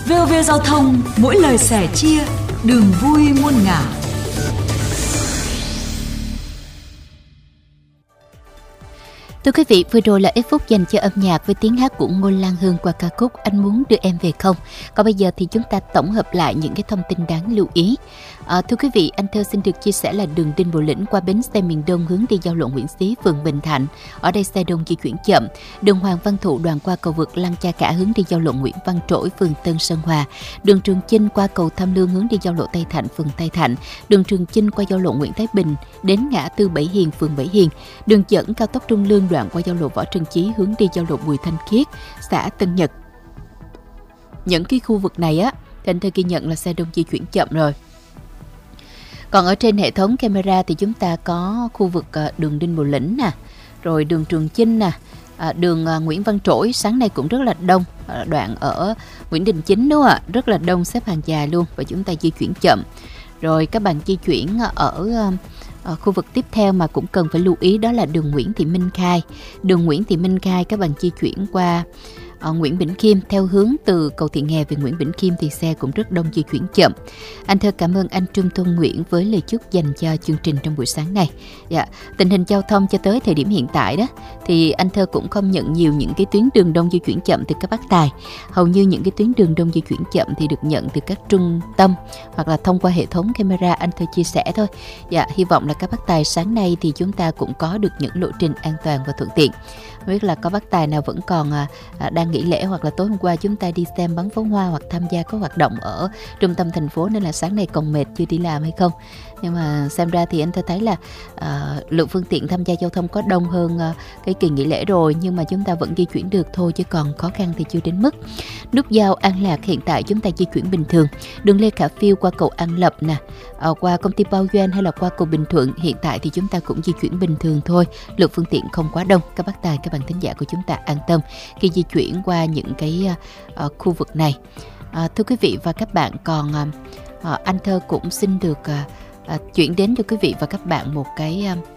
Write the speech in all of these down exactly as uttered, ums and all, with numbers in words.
vê o vê Giao thông, mỗi lời sẻ chia, đường vui muôn ngả. Thưa quý vị, vừa rồi là ít phút dành cho âm nhạc với tiếng hát của Ngô Lan Hương qua ca khúc Anh Muốn Đưa Em Về Không. Còn bây giờ thì chúng ta tổng hợp lại những cái thông tin đáng lưu ý. À, thưa quý vị, anh Thơ xin được chia sẻ là đường Đinh Bộ Lĩnh qua bến xe miền Đông hướng đi giao lộ Nguyễn Xí, phường Bình Thạnh. Ở đây xe đông di chuyển chậm. Đường Hoàng Văn Thụ đoạn qua cầu vượt Lăng Cha Cả hướng đi giao lộ Nguyễn Văn Trỗi, phường Tân Sơn Hòa. Đường Trường Chinh qua cầu Tham Lương hướng đi giao lộ Tây Thạnh, phường Tây Thạnh. Đường Trường Chinh qua giao lộ Nguyễn Thái Bình đến ngã tư Bảy Hiền, phường Bảy Hiền. Đường dẫn cao tốc Trung Lương đoạn qua giao lộ Võ Trần Chí hướng đi giao lộ Bùi Thanh Khiết, xã Tân Nhật. Những cái khu vực này á, thì anh Thơ ghi nhận là xe đông di chuyển chậm rồi. Còn ở trên hệ thống camera thì chúng ta có khu vực đường Đinh Bộ Lĩnh nè, rồi đường Trường Chinh nè, đường Nguyễn Văn Trỗi sáng nay cũng rất là đông, đoạn ở Nguyễn Đình Chính đúng không ạ, rất là đông, xếp hàng dài luôn và chúng ta di chuyển chậm. Rồi các bạn di chuyển ở Ở khu vực tiếp theo mà cũng cần phải lưu ý đó là đường Nguyễn Thị Minh Khai. Đường Nguyễn Thị Minh Khai các bạn di chuyển qua uh, Nguyễn Bỉnh Khiêm theo hướng từ cầu Thị Nghè về Nguyễn Bỉnh Khiêm thì xe cũng rất đông, di chuyển chậm. Anh Thơ cảm ơn anh Trung Tôn Nguyễn với lời chúc dành cho chương trình trong buổi sáng này. Dạ, tình hình giao thông cho tới thời điểm hiện tại đó thì anh Thơ cũng không nhận nhiều những cái tuyến đường đông di chuyển chậm từ các bác tài. Hầu như những cái tuyến đường đông di chuyển chậm thì được nhận từ các trung tâm hoặc là thông qua hệ thống camera anh Thơ chia sẻ thôi. Dạ, hy vọng là các bác tài sáng nay thì chúng ta cũng có được những lộ trình an toàn và thuận tiện. Không biết là có bác tài nào vẫn còn à, à, đang nghỉ lễ hoặc là tối hôm qua chúng ta đi xem bắn pháo hoa hoặc tham gia các hoạt động ở trung tâm thành phố nên là sáng nay còn mệt chưa đi làm hay không. Nhưng mà xem ra thì anh Thơ thấy là à, lượng phương tiện tham gia giao thông có đông hơn à, cái kỳ nghỉ lễ rồi, nhưng mà chúng ta vẫn di chuyển được thôi chứ còn khó khăn thì chưa đến mức. Nút giao An Lạc hiện tại chúng ta di chuyển bình thường. Đường Lê Khả Phiêu qua cầu An Lập nè, à, qua công ty Bao Doan hay là qua cầu Bình Thuận hiện tại thì chúng ta cũng di chuyển bình thường thôi, lượng phương tiện không quá đông. Các bác tài, các bạn thính giả của chúng ta an tâm khi di chuyển qua những cái uh, khu vực này. Uh, thưa quý vị và các bạn, còn uh, uh, anh Thơ cũng xin được uh, uh, chuyển đến cho quý vị và các bạn một cái uh,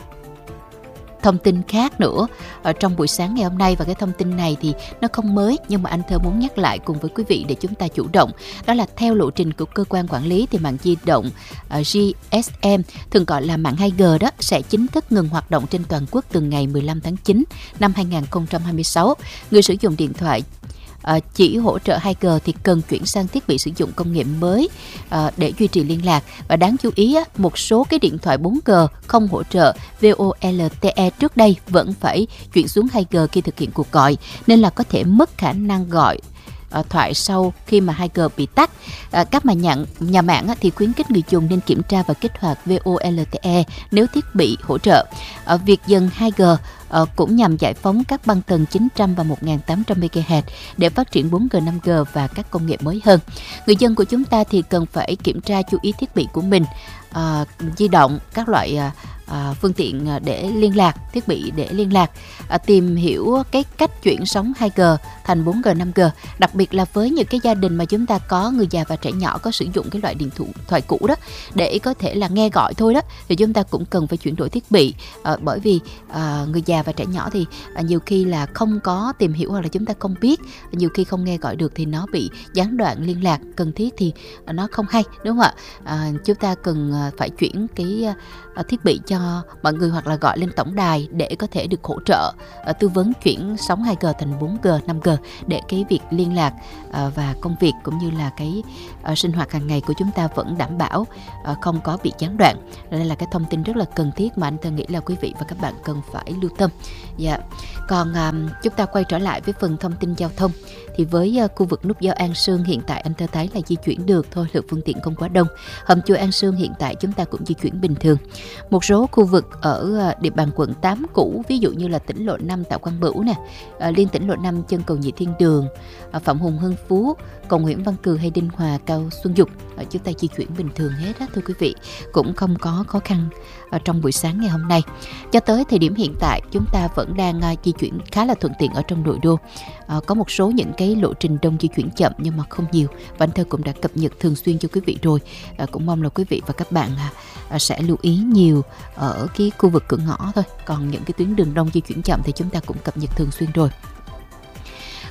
thông tin khác nữa ở trong buổi sáng ngày hôm nay, và cái thông tin này thì nó không mới nhưng mà anh Thơ muốn nhắc lại cùng với quý vị để chúng ta chủ động. Đó là theo lộ trình của cơ quan quản lý thì mạng di động uh, giê ét em thường gọi là mạng hai G đó sẽ chính thức ngừng hoạt động trên toàn quốc từ ngày mười lăm tháng chín năm hai nghìn không trăm hai mươi sáu. Người sử dụng điện thoại À, chỉ hỗ trợ hai G thì cần chuyển sang thiết bị sử dụng công nghệ mới à, để duy trì liên lạc. Và đáng chú ý á, một số cái điện thoại bốn G không hỗ trợ vê o lờ tê e trước đây vẫn phải chuyển xuống hai G khi thực hiện cuộc gọi, nên là có thể mất khả năng gọi À, thoại sau khi mà hai G bị tắt. À, các mà nhận, nhà mạng á, thì khuyến khích người dùng nên kiểm tra và kích hoạt vê o lờ tê e nếu thiết bị hỗ trợ. À, việc dần hai G à, cũng nhằm giải phóng các băng tần chín trăm và một nghìn tám trăm mê ga héc để phát triển bốn G, năm G và các công nghệ mới hơn. Người dân của chúng ta thì cần phải kiểm tra chú ý thiết bị của mình, à, di động, các loại à, À, phương tiện để liên lạc, thiết bị để liên lạc, à, tìm hiểu cái cách chuyển sóng hai G thành bốn G, năm G, đặc biệt là với những cái gia đình mà chúng ta có người già và trẻ nhỏ có sử dụng cái loại điện thoại cũ đó để có thể là nghe gọi thôi đó, thì chúng ta cũng cần phải chuyển đổi thiết bị, à, bởi vì à, người già và trẻ nhỏ thì à, nhiều khi là không có tìm hiểu hoặc là chúng ta không biết, nhiều khi không nghe gọi được thì nó bị gián đoạn liên lạc cần thiết thì à, nó không hay, đúng không ạ? À, chúng ta cần phải chuyển cái à, thiết bị cho mọi người hoặc là gọi lên tổng đài để có thể được hỗ trợ uh, tư vấn chuyển sóng hai G thành bốn G, năm G để cái việc liên lạc uh, và công việc cũng như là cái uh, sinh hoạt hàng ngày của chúng ta vẫn đảm bảo, uh, không có bị gián đoạn. Đây là cái thông tin rất là cần thiết mà anh Thơ nghĩ là quý vị và các bạn cần phải lưu tâm. Dạ. Còn uh, chúng ta quay trở lại với phần thông tin giao thông thì với uh, khu vực nút giao An Sương hiện tại anh Thơ thấy là di chuyển được thôi, lượng phương tiện không quá đông. Hầm chui An Sương hiện tại chúng ta cũng di chuyển bình thường. Một số khu vực ở địa bàn quận tám cũ, ví dụ như là tỉnh lộ năm Tạ Quang Bửu nè, liên tỉnh lộ năm chân cầu Nhị Thiên Đường, Phạm Hùng Hưng Phú, cầu Nguyễn Văn Cừ hay Đinh Hòa, Cao Xuân Dục, chúng ta di chuyển bình thường hết á, thưa quý vị, cũng không có khó khăn trong buổi sáng ngày hôm nay. Cho tới thời điểm hiện tại chúng ta vẫn đang di chuyển khá là thuận tiện ở trong nội đô. À, có một số những cái lộ trình đông di chuyển chậm nhưng mà không nhiều, và anh Thơ cũng đã cập nhật thường xuyên cho quý vị rồi. À, cũng mong là quý vị và các bạn à, sẽ lưu ý nhiều ở cái khu vực cửa ngõ thôi, còn những cái tuyến đường đông di chuyển chậm thì chúng ta cũng cập nhật thường xuyên rồi.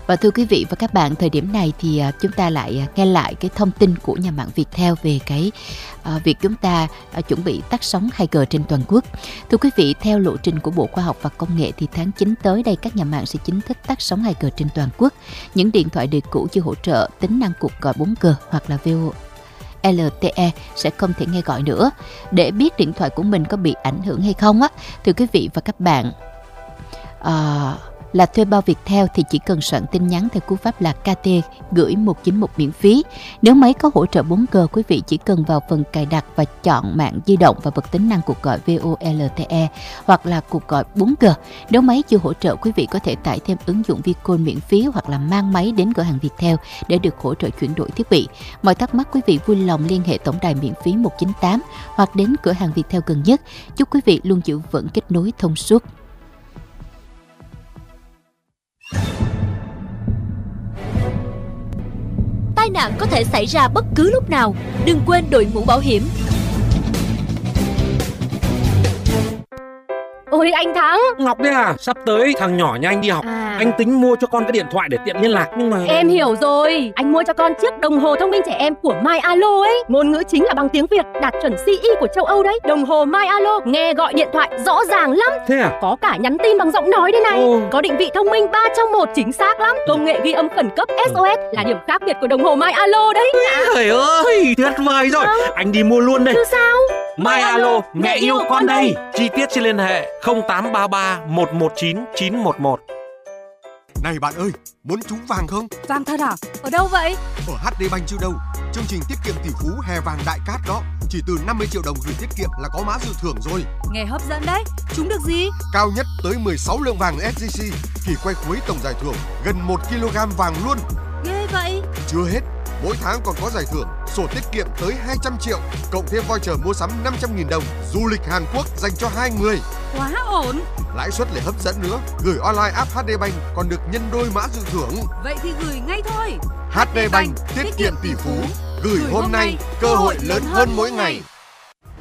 Và thưa quý vị và các bạn, thời điểm này thì chúng ta lại nghe lại cái thông tin của nhà mạng Viettel về cái uh, việc chúng ta uh, chuẩn bị tắt sóng hai G trên toàn quốc. Thưa quý vị, theo lộ trình của Bộ Khoa học và Công nghệ thì tháng chín tới đây các nhà mạng sẽ chính thức tắt sóng hai G trên toàn quốc. Những điện thoại đời cũ chưa hỗ trợ tính năng cuộc gọi bốn G hoặc là vê o lờ tê e sẽ không thể nghe gọi nữa. Để biết điện thoại của mình có bị ảnh hưởng hay không á, thưa quý vị và các bạn, uh, là thuê bao Viettel thì chỉ cần soạn tin nhắn theo cú pháp là ca tê gửi một chín một miễn phí. Nếu máy có hỗ trợ bốn G, quý vị chỉ cần vào phần cài đặt và chọn mạng di động và bật tính năng cuộc gọi vê o lờ tê e hoặc là cuộc gọi bốn G. Nếu máy chưa hỗ trợ, quý vị có thể tải thêm ứng dụng Vicon miễn phí hoặc là mang máy đến cửa hàng Viettel để được hỗ trợ chuyển đổi thiết bị. Mọi thắc mắc quý vị vui lòng liên hệ tổng đài miễn phí một chín tám hoặc đến cửa hàng Viettel gần nhất. Chúc quý vị luôn giữ vững kết nối thông suốt. Tai nạn có thể xảy ra bất cứ lúc nào, đừng quên đội mũ bảo hiểm. Ôi anh Thắng. Ngọc đấy à, sắp tới thằng nhỏ nhà anh đi học à. Anh tính mua cho con cái điện thoại để tiện liên lạc nhưng mà... Em hiểu rồi, anh mua cho con chiếc đồng hồ thông minh trẻ em của MyAlo ấy. Ngôn ngữ chính là bằng tiếng Việt, đạt chuẩn xê e của châu Âu đấy. Đồng hồ MyAlo nghe gọi điện thoại rõ ràng lắm. Thế à? Có cả nhắn tin bằng giọng nói đây này. Ồ. Có định vị thông minh ba trong một, chính xác lắm. Công nghệ ghi âm khẩn cấp ét o ét là điểm khác biệt của đồng hồ MyAlo đấy. Trời ơi, tuyệt vời rồi. À. Anh đi mua luôn đây. Chứ sao? MyAlo, mẹ yêu con đây. Chi tiết xin liên hệ không tám ba ba một một chín chín một một. Này bạn ơi, muốn trúng vàng không? Vàng thật à? Ở đâu vậy? Ở hát đê Bank chứ đâu. Chương trình tiết kiệm tỷ phú hè vàng đại cát đó. Chỉ từ năm mươi triệu đồng gửi tiết kiệm là có mã dự thưởng rồi. Nghe hấp dẫn đấy. Trúng được gì? Cao nhất tới mười sáu lượng vàng ét gi xê. Kỳ quay cuối tổng giải thưởng gần một ki lô gam vàng luôn. Ghê vậy. Chưa hết, mỗi tháng còn có giải thưởng sổ tiết kiệm tới hai trăm triệu, cộng thêm voucher mua sắm năm trăm nghìn đồng, du lịch Hàn Quốc dành cho hai người. Quá ổn. Lãi suất lại hấp dẫn nữa, gửi online app hát đê Bank còn được nhân đôi mã dự thưởng. Vậy thì gửi ngay thôi. hát đê Bank tiết kiệm tỷ phú, gửi hôm nay, cơ hội lớn hơn mỗi ngày.